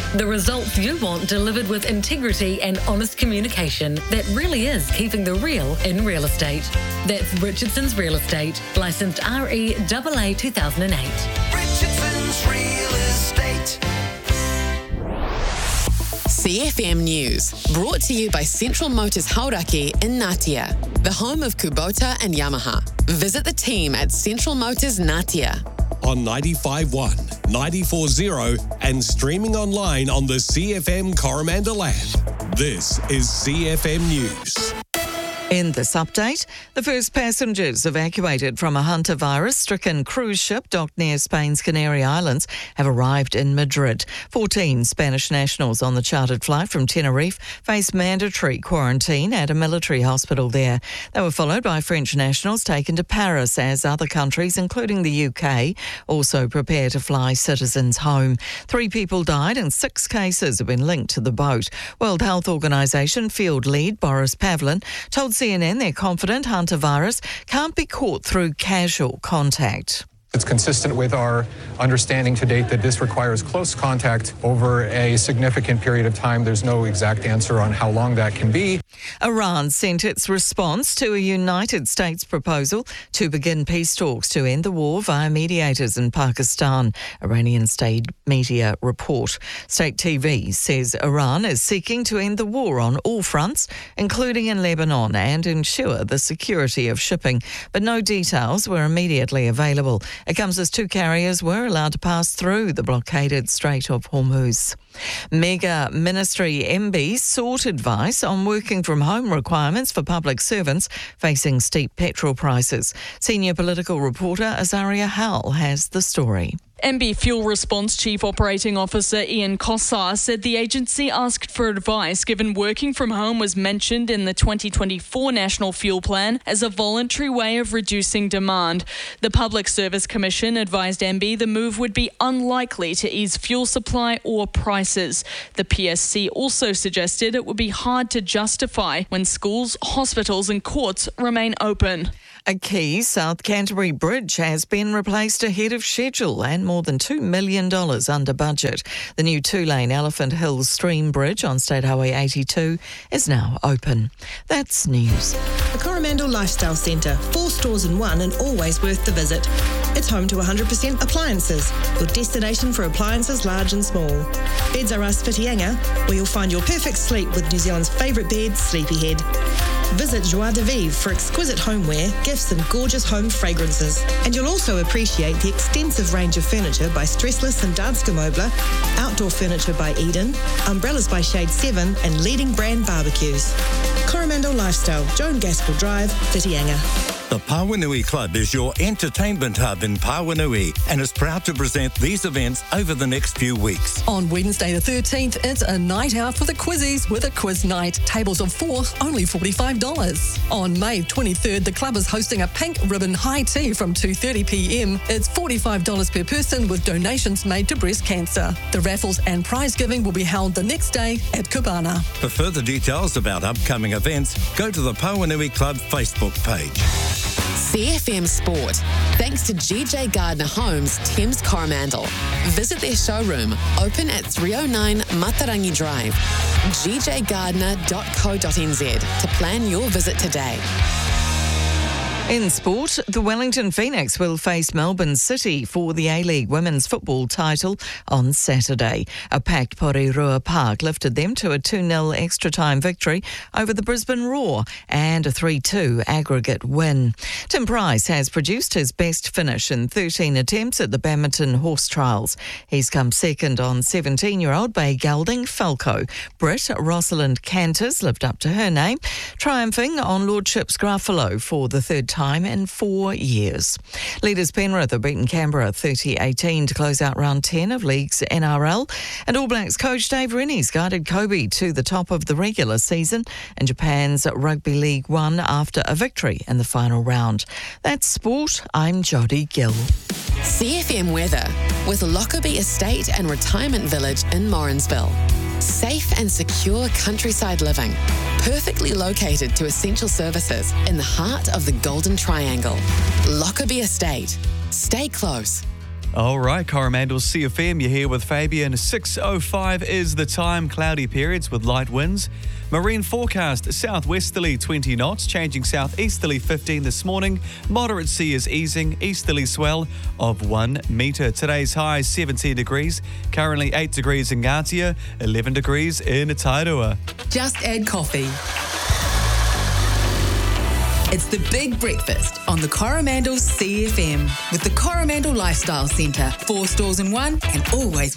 The results you want delivered with integrity and honest communication that really is keeping the real in real estate. That's Richardson's Real Estate, licensed REAA 2008. Richardson's Real Estate. CFM News, brought to you by Central Motors Hauraki in Ngatea, the home of Kubota and Yamaha. Visit the team at Central Motors Ngatea. On 95.1, 94.0 and streaming online on the CFM Coromandel app. This is CFM News. In this update, the first passengers evacuated from a hantavirus-stricken cruise ship docked near Spain's Canary Islands have arrived in Madrid. 14 Spanish nationals on the chartered flight from Tenerife face mandatory quarantine at a military hospital there. They were followed by French nationals taken to Paris as other countries, including the UK, also prepare to fly citizens home. 3 people died and 6 cases have been linked to the boat. World Health Organization field lead Boris Pavlin told CNN they're confident hantavirus can't be caught through casual contact. It's consistent with our understanding to date that this requires close contact over a significant period of time. There's no exact answer on how long that can be. Iran sent its response to a United States proposal to begin peace talks to end the war via mediators in Pakistan, Iranian state media report. State TV says Iran is seeking to end the war on all fronts, including in Lebanon, and ensure the security of shipping, but no details were immediately available. It comes as 2 carriers were allowed to pass through the blockaded Strait of Hormuz. Mega Ministry MPs sought advice on working from home requirements for public servants facing steep petrol prices. Senior political reporter Azaria Howell has the story. MB Fuel Response Chief Operating Officer Ian Kossar said the agency asked for advice given working from home was mentioned in the 2024 National Fuel Plan as a voluntary way of reducing demand. The Public Service Commission advised MB the move would be unlikely to ease fuel supply or prices. The PSC also suggested it would be hard to justify when schools, hospitals and courts remain open. A key South Canterbury bridge has been replaced ahead of schedule and more than $2 million under budget. The new 2-lane Elephant Hills Stream Bridge on State Highway 82 is now open. That's news. The Coromandel Lifestyle Centre, 4 stores in one and always worth the visit. It's home to 100% appliances, your destination for appliances large and small. Beds are us Whitianga, where you'll find your perfect sleep with New Zealand's favourite bed, Sleepyhead. Visit Joie de Vivre for exquisite homeware, gifts and gorgeous home fragrances. And you'll also appreciate the extensive range of furniture by Stressless and Danske Möbler, outdoor furniture by Eden, umbrellas by Shade 7 and leading brand barbecues. Coromandel Lifestyle, Joan Gaskell Drive, Whitianga. The Pawanui Club is your entertainment hub in Pawanui and is proud to present these events over the next few weeks. On Wednesday the 13th, it's a night out for the Quizzies with a quiz night. Tables of 4, only $45. On May 23rd, the club is hosting a pink ribbon high tea from 2:30pm. It's $45 per person with donations made to breast cancer. The raffles and prize giving will be held the next day at Cabana. For further details about upcoming events, go to the Pawanui Club Facebook page. CFM Sport, thanks to GJ Gardner Homes, Thames Coromandel. Visit their showroom, open at 309 Matarangi Drive, gjgardner.co.nz to plan your visit today. In sport, the Wellington Phoenix will face Melbourne City for the A-League Women's Football title on Saturday. A packed Porirua Park lifted them to a 2-0 extra-time victory over the Brisbane Roar and a 3-2 aggregate win. Tim Price has produced his best finish in 13 attempts at the Badminton Horse Trials. He's come second on 17-year-old Bay Gelding Falco. Brit Rosalind Canters lived up to her name, triumphing on Lordship's Gruffalo for the third time in 4 years. Leaders Penrith have beaten Canberra 30-18 to close out round 10 of League's NRL. And All Blacks coach Dave Rennie's guided Kobe to the top of the regular season in Japan's Rugby League 1 after a victory in the final round. That's sport. I'm Jodie Gill. CFM weather with Lockerbie Estate and Retirement Village in Morrinsville. Safe and secure countryside living, perfectly located to essential services in the heart of the Golden Triangle. Lockerbie Estate. Stay close. All right, Coromandel CFM, you're here with Fabian. 6:05 is the time. Cloudy periods with light winds. Marine forecast, southwesterly 20 knots, changing southeasterly 15 this morning. Moderate sea is easing, easterly swell of 1 metre. Today's high 17 degrees, currently 8 degrees in Ngatea, 11 degrees in Tairua. Just add coffee. It's the Big Breakfast on the Coromandel CFM with the Coromandel Lifestyle Centre. 4 stores in one and always